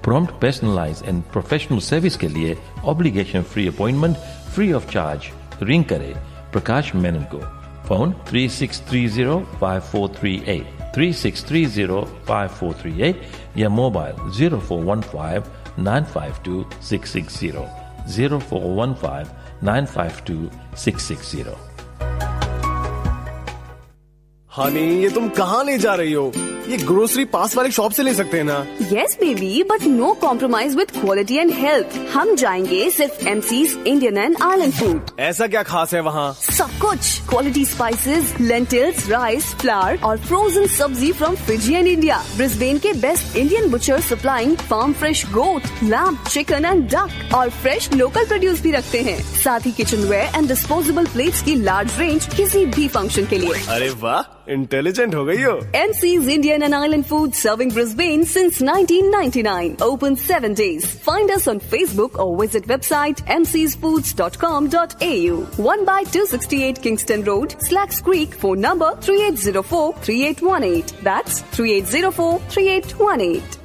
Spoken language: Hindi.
Prompt, personalised and professional service के लिए obligation free appointment free of charge. Ring करें प्रकाश मेनन को। फोन 36305438 36305438 या मोबाइल 0415952660 0415952660। हनी, ये तुम कहाँ ले जा रही हो? ये ग्रोसरी पास वाले शॉप से ले सकते हैं ना? Yes baby, but no compromise with quality and health. हम जाएंगे सिर्फ MCs Indian and island food. ऐसा क्या खास है वहाँ? सब कुछ, quality spices, lentils, rice, flower और फ्रोजन सब्जी from Fiji and India. Brisbane के best Indian butcher supplying farm fresh goat, lamb, chicken and duck और फ्रेश लोकल प्रोड्यूस भी रखते हैं। साथ ही किचनवेयर एंड डिस्पोजेबल प्लेट्स की लार्ज रेंज किसी भी फंक्शन के लिए। अरे वाह, इंटेलिजेंट हो गई हो। MC's Indian and Island Food serving Brisbane since 1999. Open 7 days. Find us on Facebook or visit website mcsfoods.com.au. 1/268 Kingston Road, Slacks Creek. Phone number 3804-3818. That's 3804-3818.